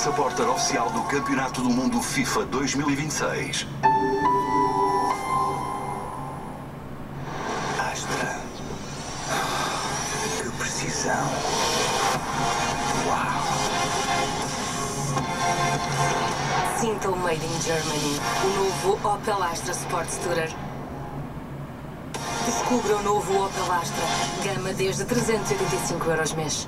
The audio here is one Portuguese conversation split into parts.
passaporte oficial do Campeonato do Mundo FIFA 2026. Astra. Que precisão. Uau. Sinta o Made in Germany, o novo Opel Astra Sports Tourer. Descubra o novo Opel Astra, gama desde 385 € mês.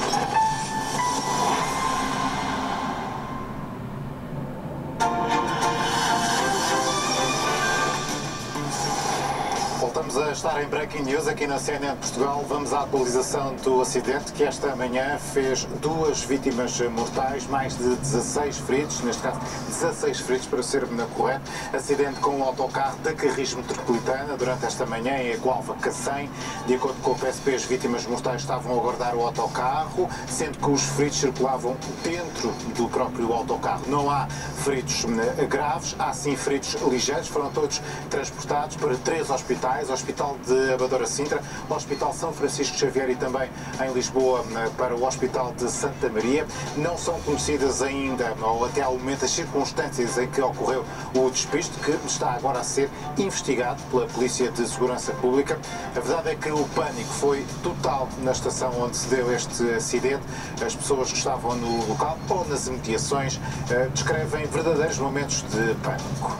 Voltamos a estar em Breaking News aqui na CNN Portugal. Vamos à atualização do acidente que esta manhã fez 2 vítimas mortais, mais de 16 feridos, neste caso 16 feridos para ser correto. Acidente com um autocarro da Carris Metropolitana durante esta manhã em Agualva Cacém. De acordo com o PSP, as vítimas mortais estavam a aguardar o autocarro, sendo que os feridos circulavam dentro do próprio autocarro. Não há feridos graves, há sim feridos ligeiros. Foram todos transportados para 3 hospitais. Hospital de Amadora Sintra, o Hospital São Francisco Xavier e também em Lisboa para o Hospital de Santa Maria. Não são conhecidas ainda, ou até ao momento, as circunstâncias em que ocorreu o despiste, que está agora a ser investigado pela Polícia de Segurança Pública. A verdade é que o pânico foi total na estação onde se deu este acidente. As pessoas que estavam no local ou nas imediações descrevem verdadeiros momentos de pânico.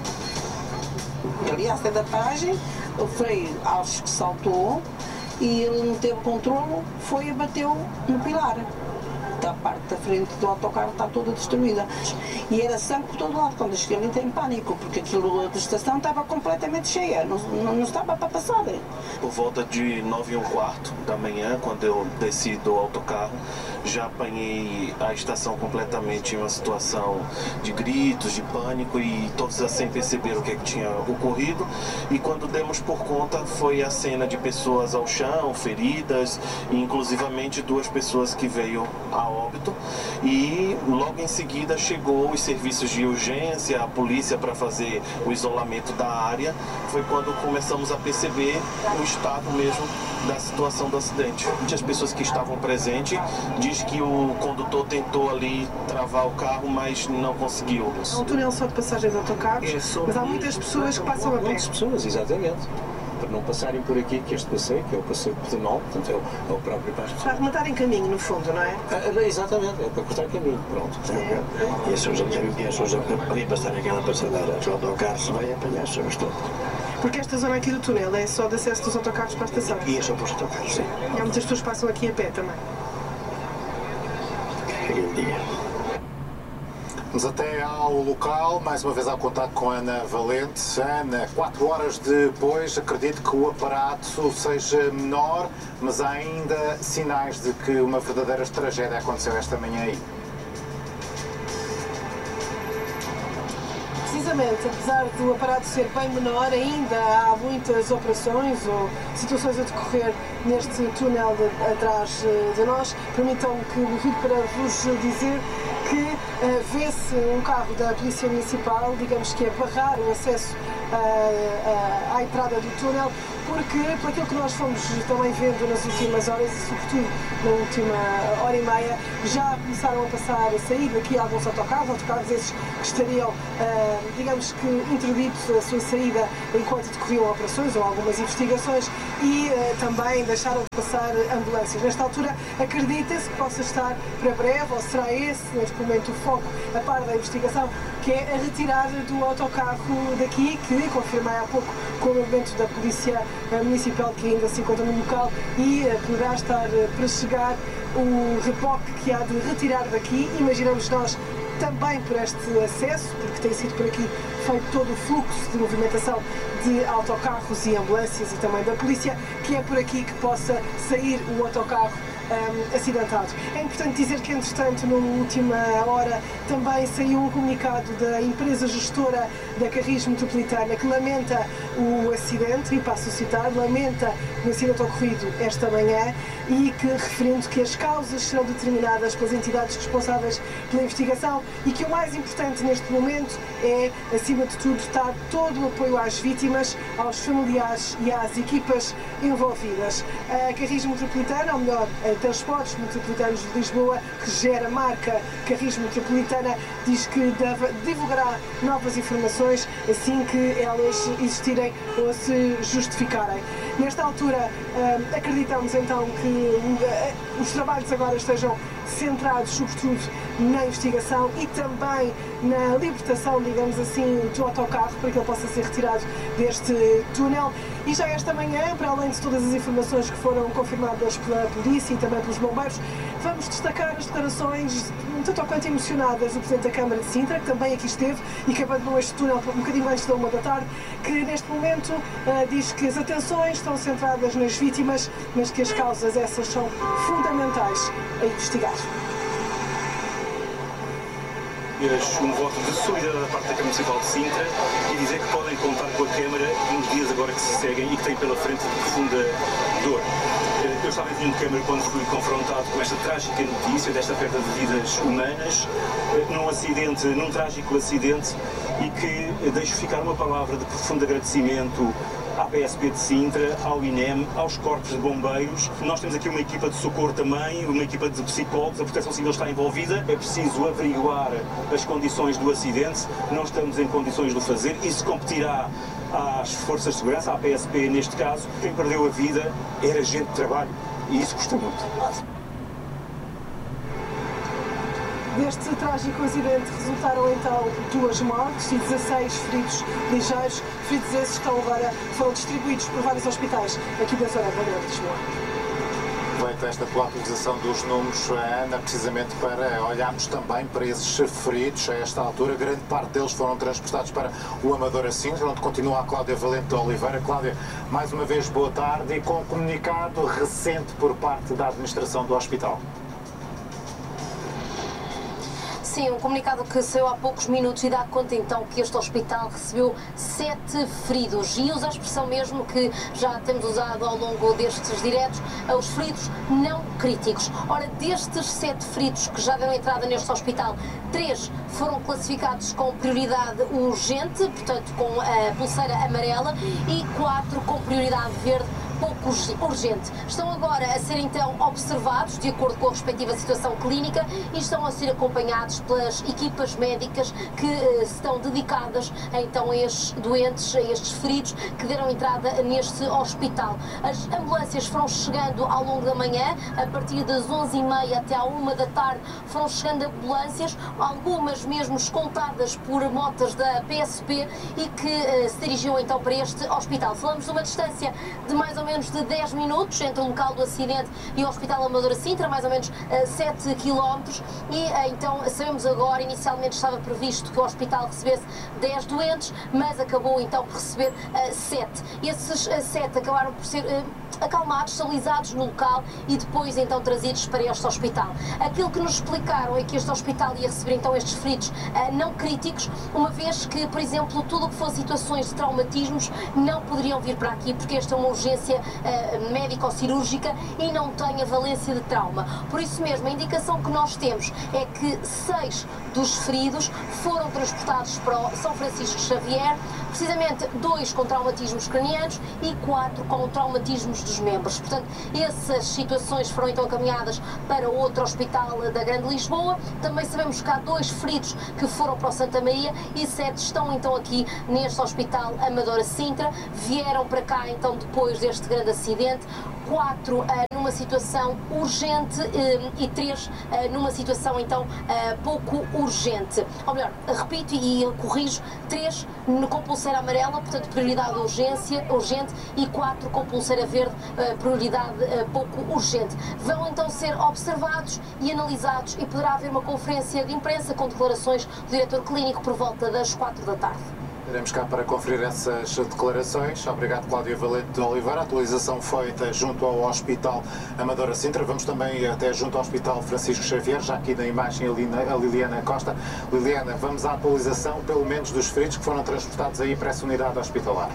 Ali à saída da paragem, o freio acho que saltou e ele não teve controle, foi e bateu no pilar. A parte da frente do autocarro está toda destruída. E era sangue por todo lado. Quando eu cheguei ali, entrei em pânico, porque aquilo da estação estava completamente cheia, não estava para passar. Por volta de 9h15 da manhã, quando eu desci do autocarro, já apanhei a estação completamente em uma situação de gritos, de pânico, e todos assim perceberam o que tinha ocorrido. E quando demos por conta, foi a cena de pessoas ao chão, feridas, e inclusivamente 2 pessoas que veio a óbito. E logo em seguida chegou os serviços de urgência, a polícia para fazer o isolamento da área. Foi quando começamos a perceber o estado mesmo da situação do acidente. As pessoas que estavam presentes diz que o condutor tentou ali travar o carro, mas não conseguiu. É um túnel só de passagem de autocarros, mas há muitas pessoas que passam a pé. Muitas pessoas, exatamente. Para não passarem por aqui, que este passeio, que é o passeio pedonal, portanto é o próprio passo. Para arrematar em caminho, no fundo, não é? Exatamente, é para cortar caminho, pronto. E as pessoas ali passar aquela passadeira, os autocarros vai apanhar as pessoas todas. Porque esta zona aqui do túnel é só de acesso dos autocarros para a estação? E é só para os autocarros, sim. E há muitas pessoas que passam aqui a pé também? Aquele dia. Vamos até ao local, mais uma vez ao contato com Ana Valente. Ana, 4 horas depois, acredito que o aparato seja menor, mas há ainda sinais de que uma verdadeira tragédia aconteceu esta manhã aí. Precisamente, apesar do aparato ser bem menor, ainda há muitas operações ou situações a decorrer neste túnel atrás de nós. Permitam-me que me vire para vos dizer que vê-se um carro da Polícia Municipal, digamos que a barrar o acesso à entrada do túnel, porque, por aquilo que nós fomos também vendo nas últimas horas e sobretudo na última hora e meia, já começaram a passar, a sair daqui alguns autocarros esses que estariam, digamos que, interditos a sua saída enquanto decorriam operações ou algumas investigações, e também deixaram de passar ambulâncias. Nesta altura, acredita-se que possa estar para breve, ou será esse, neste momento, o foco, a par da investigação, que é a retirada do autocarro daqui, que confirmei há pouco com o movimento da Polícia Municipal, que ainda se encontra no local, e poderá estar para chegar o reboque que há de retirar daqui. Imaginamos nós também por este acesso, porque tem sido por aqui feito todo o fluxo de movimentação de autocarros e ambulâncias e também da polícia, que é por aqui que possa sair o autocarro acidentado. É importante dizer que, entretanto, na última hora também saiu um comunicado da empresa gestora da Carris Metropolitana, que lamenta o acidente, e passo a citar, lamenta o acidente ocorrido esta manhã e que, referindo que as causas serão determinadas pelas entidades responsáveis pela investigação e que o mais importante neste momento é, acima de tudo, dar todo o apoio às vítimas, aos familiares e às equipas envolvidas. A Carris Metropolitana, ou melhor, a Transportes Metropolitanos de Lisboa, que gera a marca Carris Metropolitana, diz que divulgará novas informações assim que elas existirem ou se justificarem. Nesta altura, acreditamos então que os trabalhos agora estejam centrados sobretudo na investigação e também na libertação, digamos assim, do autocarro para que ele possa ser retirado deste túnel. E já esta manhã, para além de todas as informações que foram confirmadas pela polícia e também pelos bombeiros, vamos destacar as declarações tanto ou quanto emocionadas do Presidente da Câmara de Sintra, que também aqui esteve e que abandonou este túnel um bocadinho antes da 1 da tarde, que neste momento diz que as atenções estão centradas nas vítimas, mas que as causas essas são fundamentais a investigar. Um voto de solidariedade da parte da Câmara Municipal de Sintra e dizer que podem contar com a Câmara nos dias agora que se seguem e que têm pela frente profunda dor. Eu estava em Câmara quando fui confrontado com esta trágica notícia desta perda de vidas humanas num trágico acidente e que deixo ficar uma palavra de profundo agradecimento à PSP de Sintra, ao INEM, aos corpos de bombeiros. Nós temos aqui uma equipa de socorro também, uma equipa de psicólogos, a Proteção Civil está envolvida. É preciso averiguar as condições do acidente, não estamos em condições de o fazer. Isso competirá às forças de segurança, à PSP neste caso. Quem perdeu a vida era gente de trabalho e isso custa muito. Deste trágico acidente resultaram então 2 mortes e 16 feridos ligeiros. Feridos esses que agora foram distribuídos por vários hospitais aqui da zona da Grande Lisboa. Feita esta tua atualização dos números, Ana, precisamente para olharmos também para esses feridos a esta altura. Grande parte deles foram transportados para o Amadora Sintra, onde continua a Cláudia Valente de Oliveira. Cláudia, mais uma vez boa tarde e com um comunicado recente por parte da administração do hospital. Sim, um comunicado que saiu há poucos minutos e dá conta então que este hospital recebeu 7 feridos e usa a expressão mesmo que já temos usado ao longo destes diretos, os feridos não críticos. Ora, destes 7 feridos que já deram entrada neste hospital, 3 foram classificados com prioridade urgente, portanto com a pulseira amarela, e 4 com prioridade verde, pouco urgente. Estão agora a ser então observados de acordo com a respectiva situação clínica e estão a ser acompanhados pelas equipas médicas que estão dedicadas então a estes doentes, a estes feridos que deram entrada neste hospital. As ambulâncias foram chegando ao longo da manhã, a partir das 11h30 até à 1 da tarde foram chegando ambulâncias, algumas mesmo escoltadas por motas da PSP e que se dirigiam então para este hospital. Falamos de uma distância de mais ou menos de 10 minutos entre o local do acidente e o Hospital Amadora Sintra, mais ou menos 7 km, e então sabemos agora, inicialmente estava previsto que o hospital recebesse 10 doentes, mas acabou então por receber 7. Esses 7 acabaram por ser acalmados, estabilizados no local e depois então trazidos para este hospital. Aquilo que nos explicaram é que este hospital ia receber então estes feridos não críticos, uma vez que, por exemplo, tudo o que fosse situações de traumatismos não poderiam vir para aqui, porque esta é uma urgência médico-cirúrgica e não tem a valência de trauma. Por isso mesmo, a indicação que nós temos é que 6 dos feridos foram transportados para o São Francisco Xavier, precisamente 2 com traumatismos cranianos e 4 com traumatismos dos membros. Portanto, essas situações foram então encaminhadas para outro hospital da Grande Lisboa. Também sabemos que há 2 feridos que foram para o Santa Maria e 7 estão então aqui neste hospital Amadora Sintra. Vieram para cá então depois deste grande acidente, 4 numa situação urgente e 3 numa situação então pouco urgente. Ou melhor, repito e corrijo, 3 com pulseira amarela, portanto prioridade urgente, e 4 com pulseira verde, prioridade pouco urgente. Vão então ser observados e analisados e poderá haver uma conferência de imprensa com declarações do diretor clínico por volta das 4 da tarde. Iremos cá para conferir essas declarações. Obrigado, Cláudia Valente de Oliveira. A atualização feita junto ao Hospital Amadora Sintra. Vamos também até junto ao Hospital Francisco Xavier, já aqui na imagem a Liliana Costa. Liliana, vamos à atualização, pelo menos dos feridos que foram transportados aí para essa unidade hospitalar.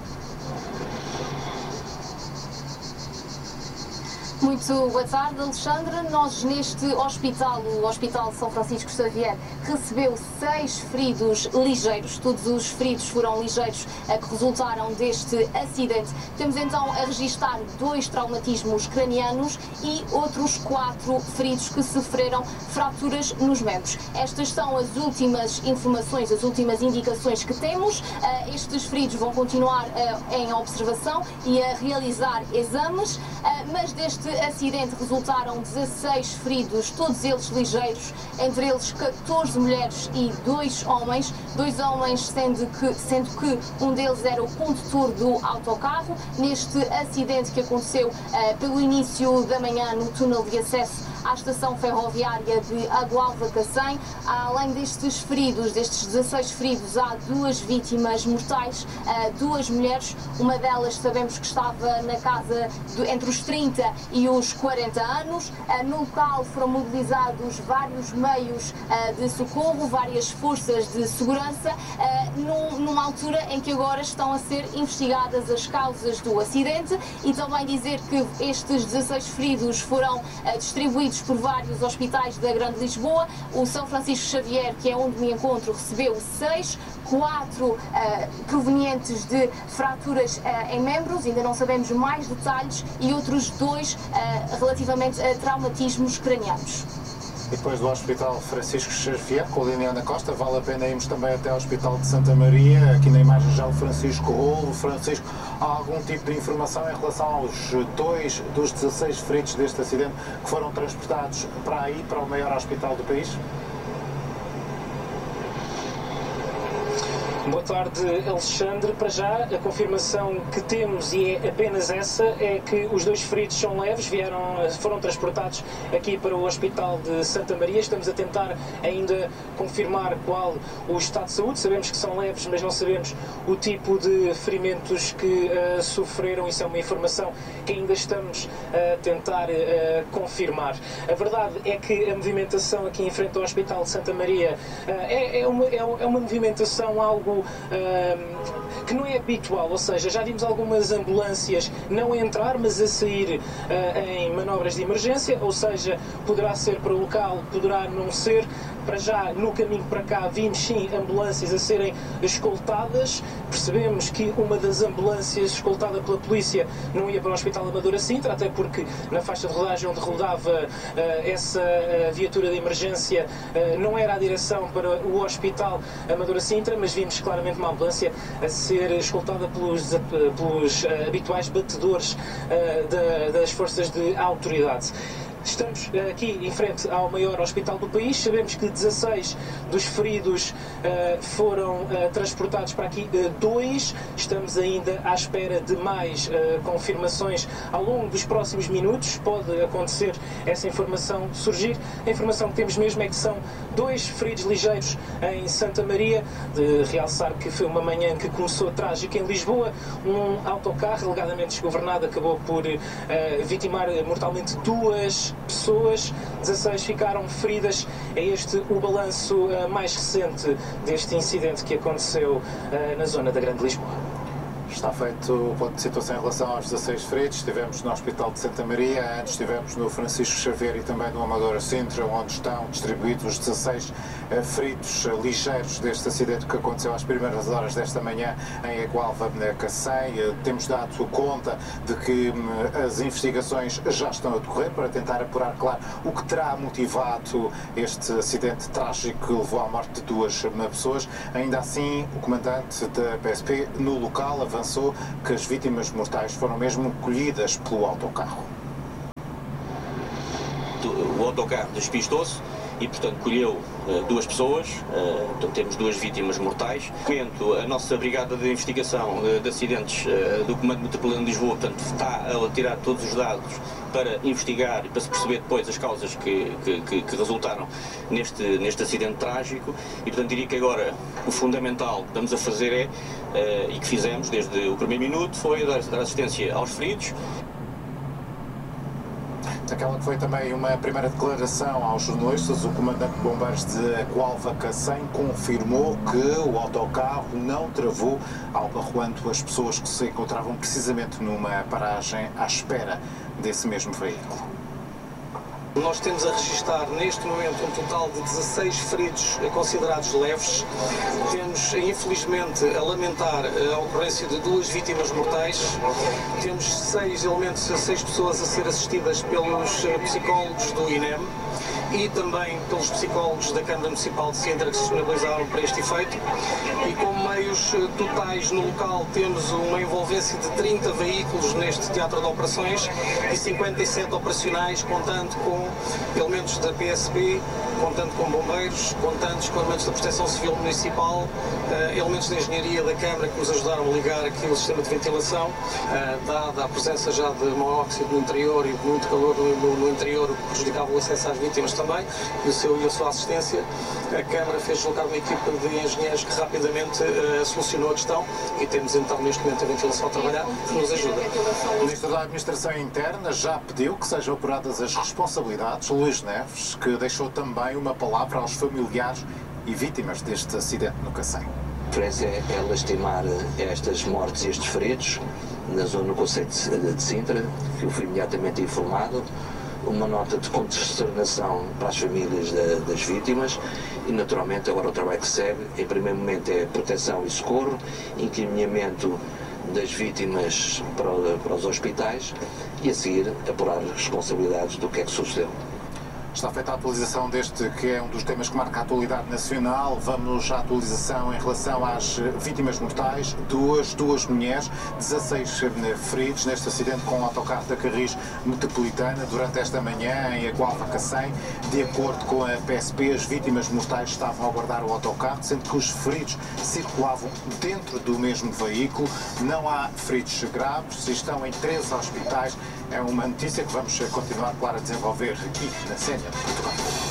Muito boa tarde, Alexandre. Nós neste hospital, o Hospital São Francisco Xavier, recebeu 6 feridos ligeiros. Todos os feridos foram ligeiros que resultaram deste acidente. Temos então a registrar 2 traumatismos cranianos e outros 4 feridos que sofreram fraturas nos membros. Estas são as últimas informações, as últimas indicações que temos. Estes feridos vão continuar em observação e a realizar exames, mas deste acidente resultaram 16 feridos, todos eles ligeiros, entre eles 14 mulheres e 2 homens. 2 homens, sendo que um deles era o condutor do autocarro. Neste acidente que aconteceu pelo início da manhã no túnel de acesso à estação ferroviária de Agualva-Cacém. Além destes feridos, destes 16 feridos, há 2 vítimas mortais, 2 mulheres. Uma delas sabemos que estava na casa entre os 30 e os 40 anos. No local foram mobilizados vários meios de socorro, várias forças de segurança, numa altura em que agora estão a ser investigadas as causas do acidente, e também dizer que estes 16 feridos foram distribuídos por vários hospitais da Grande Lisboa. O São Francisco Xavier, que é onde me encontro, recebeu 6, 4 provenientes de fraturas em membros, ainda não sabemos mais detalhes, e outros 2 relativamente a traumatismos cranianos. E depois do Hospital Francisco Xavier, com a Liliana Costa, vale a pena irmos também até ao Hospital de Santa Maria. Aqui na imagem já o Francisco Rolo. Francisco, há algum tipo de informação em relação aos 2 dos 16 feridos deste acidente que foram transportados para aí, para o maior hospital do país? Boa tarde, Alexandre. Para já, a confirmação que temos, e é apenas essa, é que os 2 feridos são leves, foram transportados aqui para o Hospital de Santa Maria. Estamos a tentar ainda confirmar qual o estado de saúde. Sabemos que são leves, mas não sabemos o tipo de ferimentos que sofreram. Isso é uma informação que ainda estamos a tentar confirmar. A verdade é que a movimentação aqui em frente ao Hospital de Santa Maria é uma movimentação algo que não é habitual, ou seja, já vimos algumas ambulâncias não a entrar, mas a sair em manobras de emergência, ou seja, poderá ser para o local, poderá não ser. Para já, no caminho para cá, vimos sim ambulâncias a serem escoltadas. Percebemos que uma das ambulâncias escoltada pela polícia não ia para o Hospital Amadora Sintra, até porque na faixa de rodagem onde rodava essa viatura de emergência não era a direção para o Hospital Amadora Sintra, mas vimos claramente uma ambulância a ser escoltada pelos habituais batedores das forças de autoridade. Estamos aqui em frente ao maior hospital do país. Sabemos que 16 dos feridos foram transportados para aqui, 2. Estamos ainda à espera de mais confirmações ao longo dos próximos minutos. Pode acontecer essa informação surgir. A informação que temos mesmo é que são 2 feridos ligeiros em Santa Maria. De realçar que foi uma manhã que começou trágica em Lisboa. Um autocarro alegadamente desgovernado acabou por vitimar mortalmente 2 pessoas, 16 ficaram feridas. É este o balanço mais recente deste incidente que aconteceu na zona da Grande Lisboa. Está feito o ponto de situação em relação aos 16 feridos. Estivemos no Hospital de Santa Maria, antes estivemos no Francisco Xavier e também no Amadora Sintra, onde estão distribuídos os 16 feridos ligeiros deste acidente que aconteceu às primeiras horas desta manhã em Agualva-Cacém. Temos dado conta de que as investigações já estão a decorrer para tentar apurar, claro, o que terá motivado este acidente trágico que levou à morte de 2 pessoas. Ainda assim, o comandante da PSP no local avançou que as vítimas mortais foram mesmo colhidas pelo autocarro. o autocarro despistou-se e, portanto, colheu 2 pessoas, portanto, temos 2 vítimas mortais. No momento, a nossa Brigada de Investigação de Acidentes do Comando Metropolitano de Lisboa, portanto, está a tirar todos os dados para investigar e para se perceber depois as causas que resultaram neste acidente trágico. E, portanto, diria que agora o fundamental que estamos a fazer e que fizemos desde o primeiro minuto, foi dar assistência aos feridos. Aquela que foi também uma primeira declaração aos jornalistas, o comandante de bombeiros de Coalva Cacém confirmou que o autocarro não travou, albarroando as pessoas que se encontravam precisamente numa paragem à espera desse mesmo veículo. Nós temos a registrar neste momento um total de 16 feridos considerados leves. Temos, infelizmente, a lamentar a ocorrência de 2 vítimas mortais. Temos 6 pessoas a ser assistidas pelos psicólogos do INEM e também pelos psicólogos da Câmara Municipal de Sintra que se disponibilizaram para este efeito. E com meios totais no local temos uma envolvência de 30 veículos neste teatro de operações e 57 operacionais, contando com elementos da PSP, contando com bombeiros, contando com elementos da Proteção Civil Municipal, elementos da Engenharia da Câmara que nos ajudaram a ligar aqui o sistema de ventilação, dada a presença já de monóxido no interior e de muito calor no interior, o que prejudicava o acesso às vítimas também, e a sua assistência. A Câmara fez deslocar uma equipa de engenheiros que rapidamente solucionou a questão e temos então neste momento a ventilação a trabalhar, que nos ajuda. O Ministro da Administração Interna já pediu que sejam apuradas as responsabilidades. Luís Neves, que deixou também uma palavra aos familiares e vítimas deste acidente no Cacém. A referência é lastimar estas mortes e estes feridos na zona do concelho de Sintra, que eu fui imediatamente informado. Uma nota de consternação para as famílias das vítimas e, naturalmente, agora o trabalho que segue, em primeiro momento, é proteção e socorro, encaminhamento das vítimas para os hospitais e, a seguir, apurar as responsabilidades do que é que sucedeu. Está feita a atualização deste, que é um dos temas que marca a atualidade nacional. Vamos à atualização em relação às vítimas mortais. Duas mulheres, 16 feridos neste acidente com o autocarro da Carris Metropolitana durante esta manhã em Coalva Cacém. De acordo com a PSP, as vítimas mortais estavam a aguardar o autocarro, sendo que os feridos circulavam dentro do mesmo veículo. Não há feridos graves, estão em 13 hospitais. É uma notícia que vamos continuar, claro, a desenvolver aqui na Sénia Portugal.